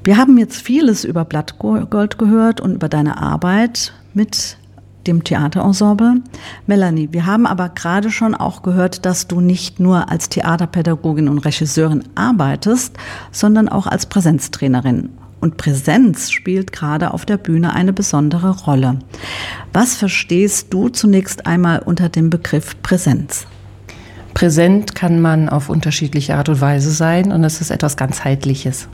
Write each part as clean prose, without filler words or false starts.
Wir haben jetzt vieles über Blattgold gehört und über deine Arbeit mit dem Theaterensemble. Melanie, wir haben aber gerade schon auch gehört, dass du nicht nur als Theaterpädagogin und Regisseurin arbeitest, sondern auch als Präsenztrainerin. Und Präsenz spielt gerade auf der Bühne eine besondere Rolle. Was verstehst du zunächst einmal unter dem Begriff Präsenz? Präsent kann man auf unterschiedliche Art und Weise sein und es ist etwas ganzheitliches.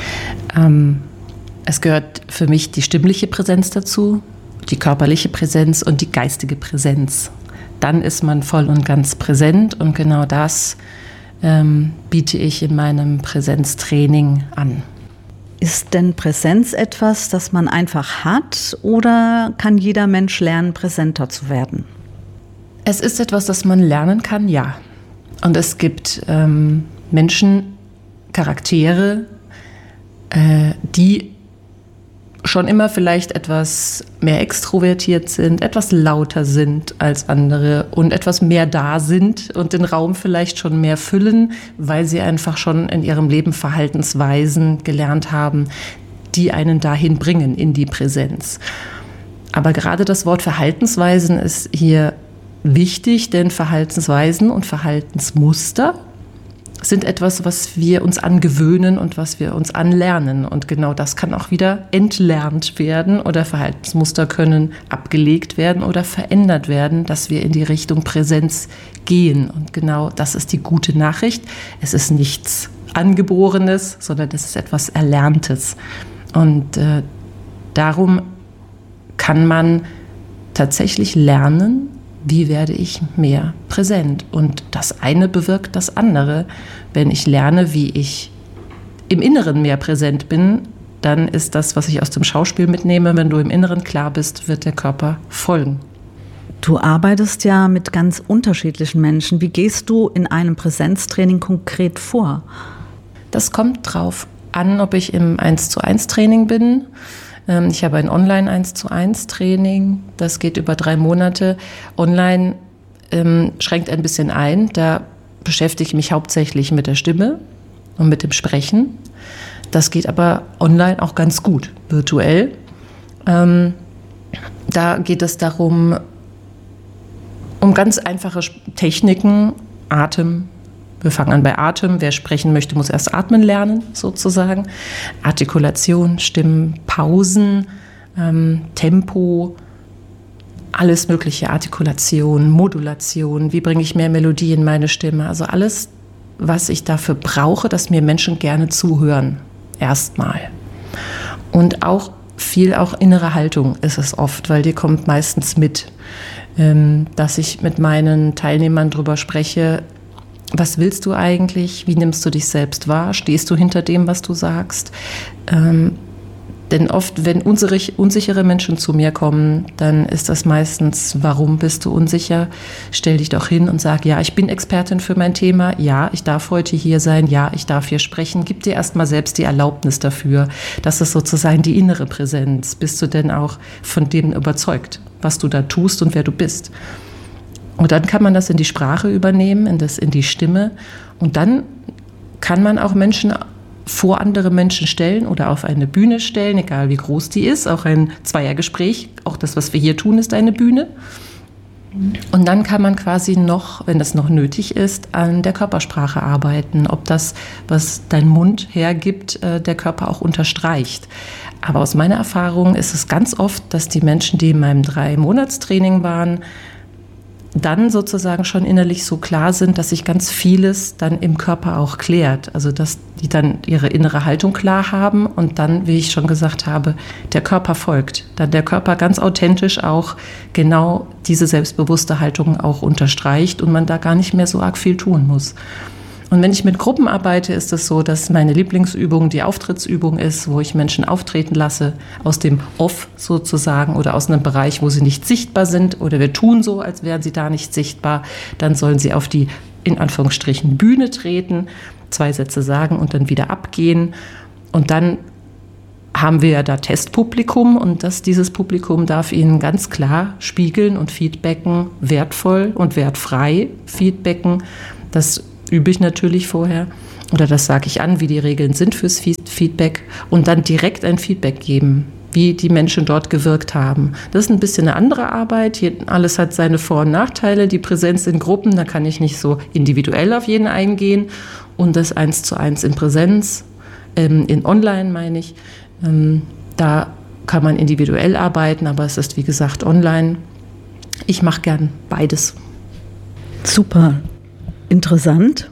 Es gehört für mich die stimmliche Präsenz dazu, die körperliche Präsenz und die geistige Präsenz. Dann ist man voll und ganz präsent und genau das biete ich in meinem Präsenztraining an. Ist denn Präsenz etwas, das man einfach hat oder kann jeder Mensch lernen, präsenter zu werden? Es ist etwas, das man lernen kann, ja. Und es gibt Menschen, Charaktere, die schon immer vielleicht etwas mehr extrovertiert sind, etwas lauter sind als andere und etwas mehr da sind und den Raum vielleicht schon mehr füllen, weil sie einfach schon in ihrem Leben Verhaltensweisen gelernt haben, die einen dahin bringen, in die Präsenz. Aber gerade das Wort Verhaltensweisen ist hier wichtig, denn Verhaltensweisen und Verhaltensmuster sind etwas, was wir uns angewöhnen und was wir uns anlernen. Und genau das kann auch wieder entlernt werden oder Verhaltensmuster können abgelegt werden oder verändert werden, dass wir in die Richtung Präsenz gehen. Und genau das ist die gute Nachricht. Es ist nichts Angeborenes, sondern es ist etwas Erlerntes. Und darum kann man tatsächlich lernen, wie werde ich mehr präsent? Und das eine bewirkt das andere. Wenn ich lerne, wie ich im Inneren mehr präsent bin, dann ist das, was ich aus dem Schauspiel mitnehme, wenn du im Inneren klar bist, wird der Körper folgen. Du arbeitest ja mit ganz unterschiedlichen Menschen. Wie gehst du in einem Präsenztraining konkret vor? Das kommt drauf an, ob ich im 1:1-Training bin. Ich habe ein Online-1:1-Training, das geht über 3 Monate. Online schränkt ein bisschen ein, da beschäftige ich mich hauptsächlich mit der Stimme und mit dem Sprechen. Das geht aber online auch ganz gut, virtuell. Da geht es darum, um ganz einfache Techniken, Atem. Wir fangen an bei Atem. Wer sprechen möchte, muss erst atmen lernen, sozusagen. Artikulation, Stimmen, Pausen, Tempo, alles mögliche. Artikulation, Modulation. Wie bringe ich mehr Melodie in meine Stimme? Also alles, was ich dafür brauche, dass mir Menschen gerne zuhören. Erstmal. Und auch viel auch innere Haltung ist es oft, weil die kommt meistens mit. Dass ich mit meinen Teilnehmern drüber spreche, was willst du eigentlich? Wie nimmst du dich selbst wahr? Stehst du hinter dem, was du sagst? Denn oft, wenn unsichere Menschen zu mir kommen, dann ist das meistens, warum bist du unsicher? Stell dich doch hin und sag, ja, ich bin Expertin für mein Thema. Ja, ich darf heute hier sein. Ja, ich darf hier sprechen. Gib dir erst mal selbst die Erlaubnis dafür. Das ist sozusagen die innere Präsenz. Bist du denn auch von dem überzeugt, was du da tust und wer du bist? Und dann kann man das in die Sprache übernehmen, in die Stimme. Und dann kann man auch Menschen vor andere Menschen stellen oder auf eine Bühne stellen, egal wie groß die ist. Auch ein Zweiergespräch, auch das, was wir hier tun, ist eine Bühne. Und dann kann man quasi noch, wenn das noch nötig ist, an der Körpersprache arbeiten. Ob das, was dein Mund hergibt, der Körper auch unterstreicht. Aber aus meiner Erfahrung ist es ganz oft, dass die Menschen, die in meinem 3-Monats-Training waren, dann sozusagen schon innerlich so klar sind, dass sich ganz vieles dann im Körper auch klärt. Also dass die dann ihre innere Haltung klar haben und dann, wie ich schon gesagt habe, der Körper folgt. Dann der Körper ganz authentisch auch genau diese selbstbewusste Haltung auch unterstreicht und man da gar nicht mehr so arg viel tun muss. Und wenn ich mit Gruppen arbeite, ist es so, dass meine Lieblingsübung die Auftrittsübung ist, wo ich Menschen auftreten lasse, aus dem Off sozusagen oder aus einem Bereich, wo sie nicht sichtbar sind oder wir tun so, als wären sie da nicht sichtbar. Dann sollen sie auf die, in Anführungsstrichen, Bühne treten, 2 Sätze sagen und dann wieder abgehen. Und dann haben wir ja da Testpublikum und dieses Publikum darf ihnen ganz klar spiegeln und feedbacken, wertvoll und wertfrei feedbacken. Das übe ich natürlich vorher. oder das sage ich an, wie die Regeln sind fürs Feedback und dann direkt ein Feedback geben, wie die Menschen dort gewirkt haben. Das ist ein bisschen eine andere Arbeit. Alles hat seine Vor- und Nachteile. Die Präsenz in Gruppen, da kann ich nicht so individuell auf jeden eingehen. Und das 1:1 in Präsenz, in Online meine ich, da kann man individuell arbeiten, aber es ist wie gesagt online. Ich mache gern beides. Super interessant.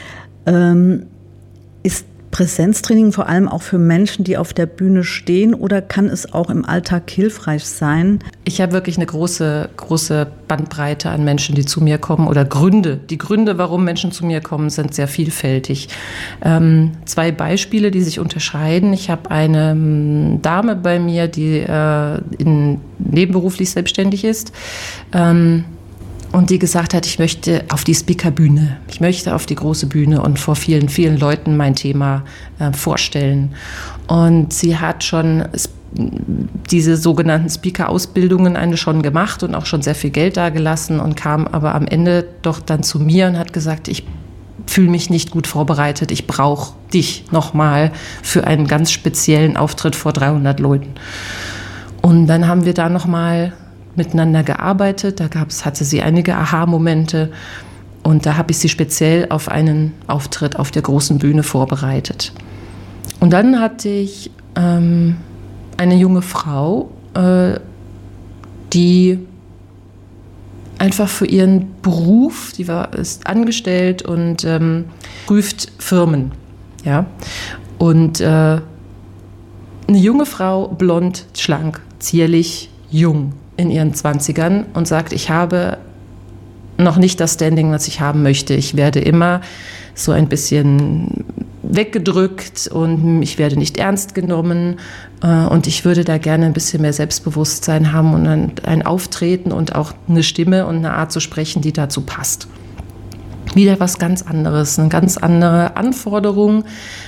Ist Präsenztraining vor allem auch für Menschen, die auf der Bühne stehen, oder kann es auch im Alltag hilfreich sein? Ich habe wirklich eine große Bandbreite an Menschen, die zu mir kommen, oder Gründe. Die Gründe, warum Menschen zu mir kommen, sind sehr vielfältig. 2 Beispiele, die sich unterscheiden. Ich habe eine Dame bei mir, die nebenberuflich selbstständig ist. Und die gesagt hat, ich möchte auf die Speakerbühne, ich möchte auf die große Bühne und vor vielen, vielen Leuten mein Thema vorstellen. Und sie hat schon diese sogenannten Speaker-Ausbildungen eine schon gemacht und auch schon sehr viel Geld dagelassen und kam aber am Ende doch dann zu mir und hat gesagt, ich fühle mich nicht gut vorbereitet, ich brauche dich nochmal für einen ganz speziellen Auftritt vor 300 Leuten. Und dann haben wir da nochmal miteinander gearbeitet, hatte sie einige Aha-Momente und da habe ich sie speziell auf einen Auftritt auf der großen Bühne vorbereitet. Und dann hatte ich eine junge Frau, die einfach für ihren Beruf, ist angestellt und prüft Firmen. Ja? Und eine junge Frau, blond, schlank, zierlich, jung, in ihren 20ern und sagt, ich habe noch nicht das Standing, was ich haben möchte. Ich werde immer so ein bisschen weggedrückt und ich werde nicht ernst genommen und ich würde da gerne ein bisschen mehr Selbstbewusstsein haben und ein Auftreten und auch eine Stimme und eine Art zu sprechen, die dazu passt. Wieder was ganz anderes, eine ganz andere Anforderung,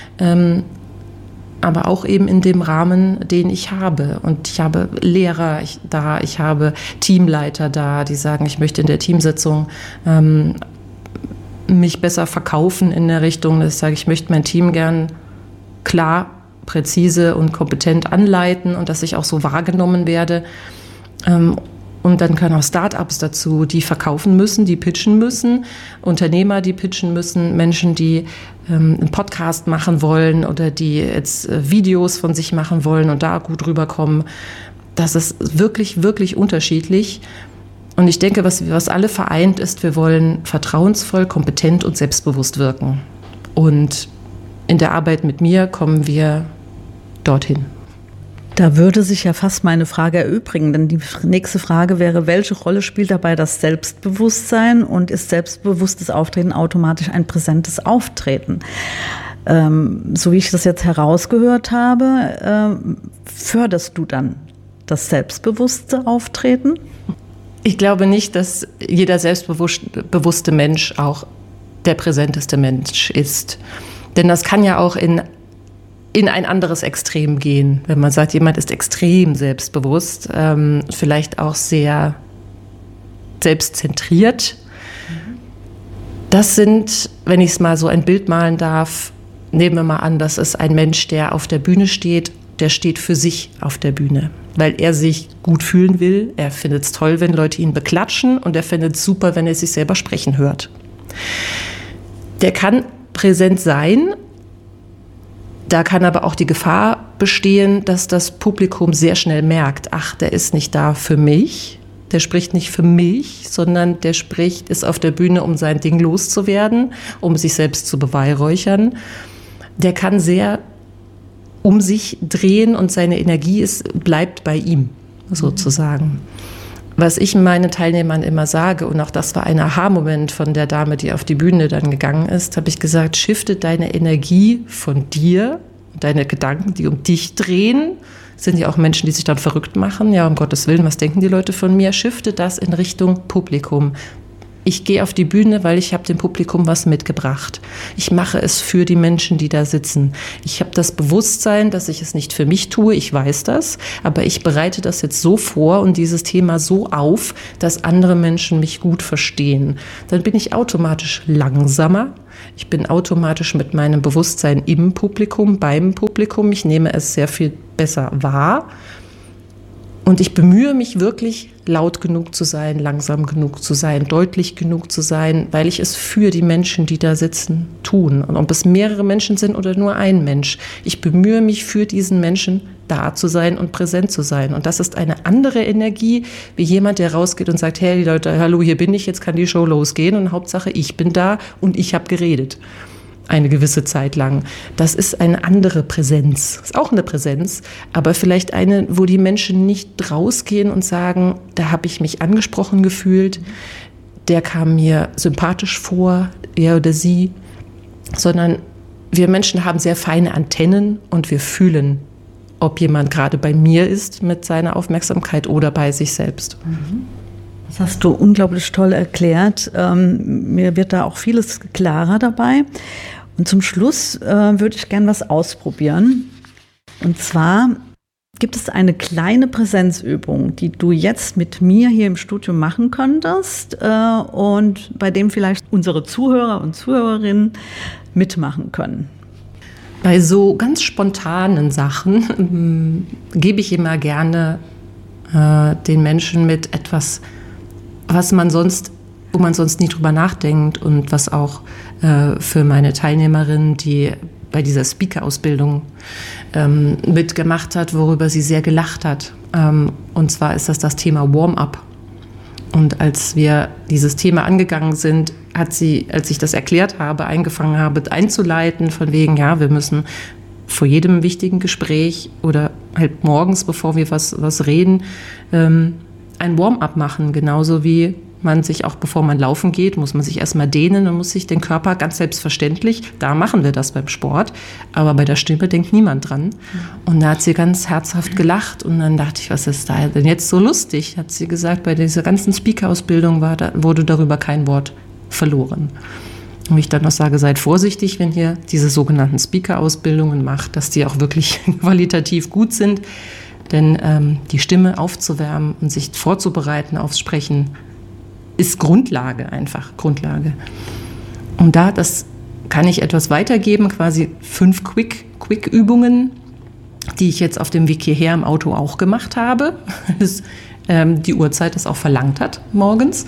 aber auch eben in dem Rahmen, den ich habe. Und ich habe Lehrer da, ich habe Teamleiter da, die sagen, ich möchte in der Teamsitzung mich besser verkaufen in der Richtung, dass ich sage, ich möchte mein Team gern klar, präzise und kompetent anleiten und dass ich auch so wahrgenommen werde. Und dann können auch Start-ups dazu, die verkaufen müssen, die pitchen müssen, Unternehmer, die pitchen müssen, Menschen, die einen Podcast machen wollen oder die jetzt Videos von sich machen wollen und da gut rüberkommen. Das ist wirklich, wirklich unterschiedlich. Und ich denke, was alle vereint ist, wir wollen vertrauensvoll, kompetent und selbstbewusst wirken. Und in der Arbeit mit mir kommen wir dorthin. Da würde sich ja fast meine Frage erübrigen, denn die nächste Frage wäre, welche Rolle spielt dabei das Selbstbewusstsein und ist selbstbewusstes Auftreten automatisch ein präsentes Auftreten? So wie ich das jetzt herausgehört habe, förderst du dann das selbstbewusste Auftreten? Ich glaube nicht, dass jeder selbstbewusste Mensch auch der präsenteste Mensch ist. Denn das kann ja auch in ein anderes Extrem gehen. Wenn man sagt, jemand ist extrem selbstbewusst, vielleicht auch sehr selbstzentriert. Das sind, wenn ich es mal so ein Bild malen darf, nehmen wir mal an, das ist ein Mensch, der auf der Bühne steht, der steht für sich auf der Bühne, weil er sich gut fühlen will. Er findet es toll, wenn Leute ihn beklatschen und er findet es super, wenn er sich selber sprechen hört. Der kann präsent sein. Da kann aber auch die Gefahr bestehen, dass das Publikum sehr schnell merkt, ach, der ist nicht da für mich, der spricht nicht für mich, sondern ist auf der Bühne, um sein Ding loszuwerden, um sich selbst zu beweihräuchern. Der kann sehr um sich drehen und seine Energie bleibt bei ihm, sozusagen. Was ich meinen Teilnehmern immer sage, und auch das war ein Aha-Moment von der Dame, die auf die Bühne dann gegangen ist, habe ich gesagt, shifte deine Energie von dir, deine Gedanken, die um dich drehen, sind ja auch Menschen, die sich dann verrückt machen, ja, um Gottes Willen, was denken die Leute von mir, shifte das in Richtung Publikum. ich gehe auf die Bühne, weil ich habe dem Publikum was mitgebracht. Ich mache es für die Menschen, die da sitzen. Ich habe das Bewusstsein, dass ich es nicht für mich tue, ich weiß das, aber ich bereite das jetzt so vor und dieses Thema so auf, dass andere Menschen mich gut verstehen. Dann bin ich automatisch langsamer. Ich bin automatisch mit meinem Bewusstsein im Publikum, beim Publikum. Ich nehme es sehr viel besser wahr. Und ich bemühe mich wirklich, laut genug zu sein, langsam genug zu sein, deutlich genug zu sein, weil ich es für die Menschen, die da sitzen, tun. Und ob es mehrere Menschen sind oder nur ein Mensch. Ich bemühe mich, für diesen Menschen da zu sein und präsent zu sein. Und das ist eine andere Energie, wie jemand, der rausgeht und sagt, hey Leute, hallo, hier bin ich, jetzt kann die Show losgehen. Und Hauptsache, ich bin da und ich habe geredet. Eine gewisse Zeit lang. Das ist eine andere Präsenz. Ist auch eine Präsenz, aber vielleicht eine, wo die Menschen nicht rausgehen und sagen, da habe ich mich angesprochen gefühlt, der kam mir sympathisch vor, er oder sie, sondern wir Menschen haben sehr feine Antennen und wir fühlen, ob jemand gerade bei mir ist mit seiner Aufmerksamkeit oder bei sich selbst. Das hast du unglaublich toll erklärt. Mir wird da auch vieles klarer dabei. Und zum Schluss würde ich gerne was ausprobieren. Und zwar gibt es eine kleine Präsenzübung, die du jetzt mit mir hier im Studio machen könntest und bei dem vielleicht unsere Zuhörer und Zuhörerinnen mitmachen können. Bei so ganz spontanen Sachen gebe ich immer gerne den Menschen mit etwas, wo man sonst nie drüber nachdenkt und was auch für meine Teilnehmerin, die bei dieser Speaker-Ausbildung mitgemacht hat, worüber sie sehr gelacht hat. Und zwar ist das Thema Warm-up. Und als wir dieses Thema angegangen sind, hat sie, als ich das erklärt habe, angefangen habe einzuleiten, von wegen, ja, wir müssen vor jedem wichtigen Gespräch oder halt morgens, bevor wir was reden, ein Warm-up machen, genauso wie man sich auch, bevor man laufen geht, muss man sich erstmal dehnen und muss sich den Körper ganz selbstverständlich, da machen wir das beim Sport, aber bei der Stimme denkt niemand dran. Und da hat sie ganz herzhaft gelacht und dann dachte ich, was ist da denn jetzt so lustig? Hat sie gesagt, bei dieser ganzen Speaker-Ausbildung wurde darüber kein Wort verloren. Und ich dann noch sage, seid vorsichtig, wenn ihr diese sogenannten Speaker-Ausbildungen macht, dass die auch wirklich qualitativ gut sind, denn die Stimme aufzuwärmen und sich vorzubereiten aufs Sprechen ist Grundlage, einfach Grundlage. Und das kann ich etwas weitergeben, quasi 5 Quick-Übungen, die ich jetzt auf dem Weg hierher im Auto auch gemacht habe, bis die Uhrzeit das auch verlangt hat morgens.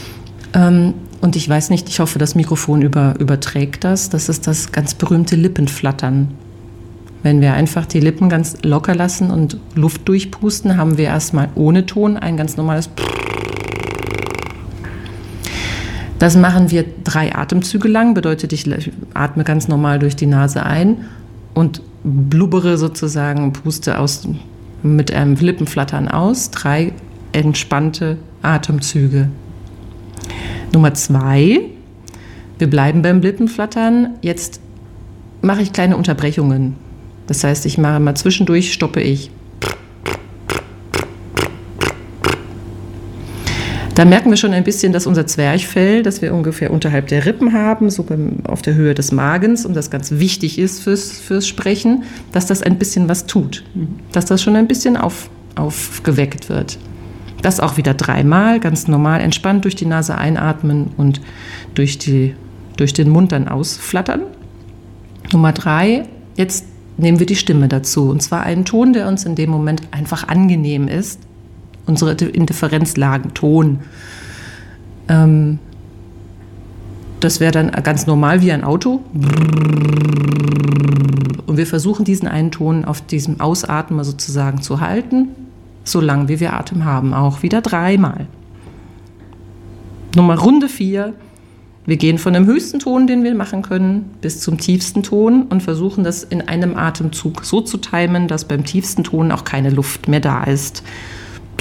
Und ich weiß nicht, ich hoffe, das Mikrofon überträgt das. Das ist das ganz berühmte Lippenflattern. Wenn wir einfach die Lippen ganz locker lassen und Luft durchpusten, haben wir erstmal ohne Ton ein ganz normales. Das machen wir 3 Atemzüge lang, bedeutet, ich atme ganz normal durch die Nase ein und blubbere sozusagen, puste mit einem Lippenflattern aus. 3 entspannte Atemzüge. Nummer 2, wir bleiben beim Lippenflattern. Jetzt mache ich kleine Unterbrechungen. Das heißt, ich mache mal zwischendurch, stoppe ich. Da merken wir schon ein bisschen, dass unser Zwerchfell, das wir ungefähr unterhalb der Rippen haben, so auf der Höhe des Magens, und das ganz wichtig ist fürs Sprechen, dass das ein bisschen was tut. Dass das schon ein bisschen aufgeweckt wird. Das auch wieder 3-mal, ganz normal, entspannt durch die Nase einatmen und durch den Mund dann ausflattern. Nummer 3, jetzt nehmen wir die Stimme dazu. Und zwar einen Ton, der uns in dem Moment einfach angenehm ist. Unsere Indifferenzlagen, Ton. Das wäre dann ganz normal wie ein Auto. Und wir versuchen diesen einen Ton auf diesem Ausatmen sozusagen zu halten, so lange wie wir Atem haben. Auch wieder 3-mal. Runde 4. Wir gehen von dem höchsten Ton, den wir machen können, bis zum tiefsten Ton und versuchen das in einem Atemzug so zu timen, dass beim tiefsten Ton auch keine Luft mehr da ist.